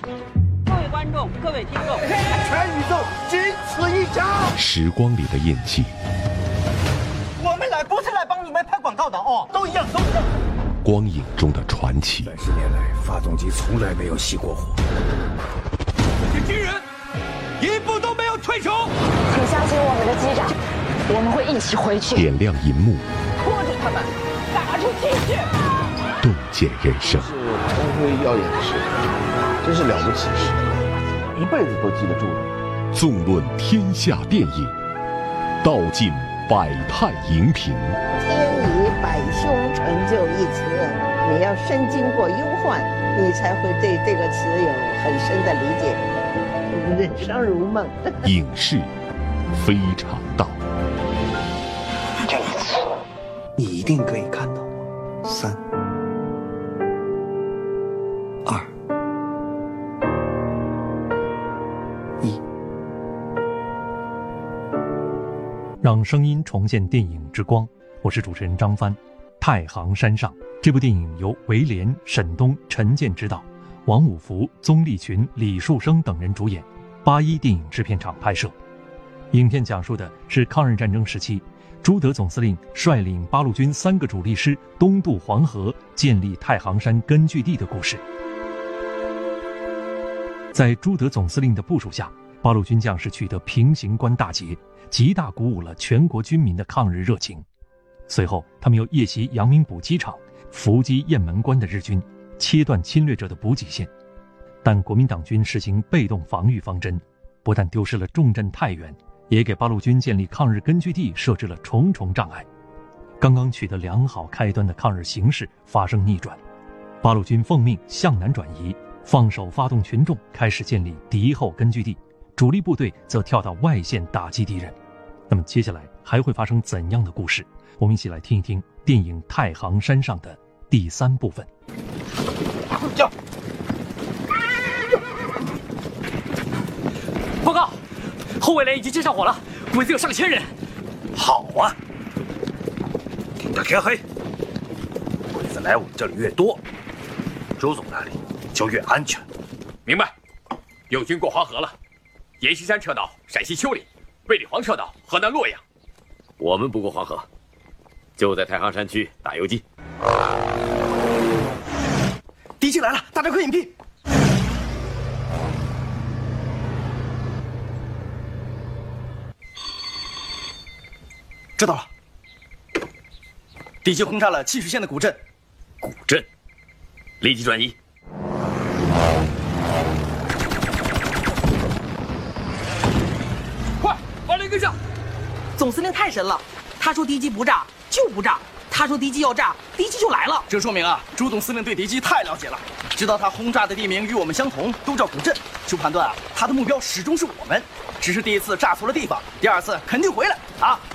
各位观众，各位听众， 全宇宙仅此一家。 时光里的印记， 我们来不是来帮你们拍广告的哦，都一样，都一样。 光影中的传奇。 30年来，发动机从来没有熄过火。 这些军人一步都没有退出。 请相信我们的机长，我们会一起回去。 点亮银幕， 拖着他们打出去去。 洞见人生。 是陈辉耀眼的事，真是了不起的事，一辈子都记得住的。 纵论天下电影，道尽百态荧屏。 天以百凶成就一词，你要身经过忧患，你才会对这个词有很深的理解。人生如梦。 影视非常道。 这一次， 你一定可以看到。3、2、1。 让声音重现电影之光，我是主持人张帆。太行山上这部电影由韦廉、沈东、陈建执导，王五福、宗立群、李树生等人主演，81电影制片厂拍摄。影片讲述的是抗日战争时期，朱德总司令率领八路军3个主力师东渡黄河，建立太行山根据地的故事。在朱德总司令的部署下，八路军将士取得平型关大捷，极大鼓舞了全国军民的抗日热情。随后他们又夜袭阳明堡机场，伏击雁门关的日军，切断侵略者的补给线。但国民党军实行被动防御方针，不但丢失了重镇太原，也给八路军建立抗日根据地设置了重重障碍。刚刚取得良好开端的抗日形势发生逆转，八路军奉命向南转移，放手发动群众，开始建立敌后根据地，主力部队则跳到外线打击敌人。那么接下来还会发生怎样的故事？我们一起来听一听电影《太行山上》的第3部分。 叫！ 报告，后卫连已经接上火了，鬼子有上千人。 好啊，听到天黑，鬼子来我们这里越多，周总那里就越安全。 明白。友军过黄河了，阎锡山撤到陕西丘陵，卫立煌撤到河南洛阳。我们不过黄河，就在太行山区打游击。 敌机来了，大家快隐蔽！知道了。敌机轰炸了气水县的古镇。 古镇，立即转移。快，把人跟上！ 总司令太神了，他说敌机不炸就不炸，他说敌机要炸，敌机就来了。 这说明啊，朱总司令对敌机太了解了，知道他轰炸的地名与我们相同，都叫古镇，就判断啊，他的目标始终是我们，只是第一次炸错了地方，第2次肯定回来啊！